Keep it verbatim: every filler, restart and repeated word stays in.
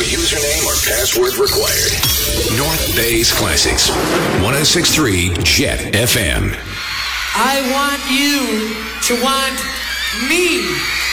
username or password required. North Bay's Classics. one oh six point three Jet F M. I want you to want me.